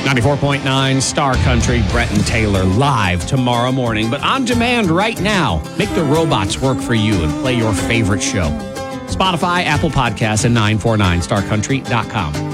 94.9 Star Country, Brett and Taylor live tomorrow morning, but on demand right now. Make the robots work for you and play your favorite show. Spotify, Apple Podcasts, and 949starcountry.com.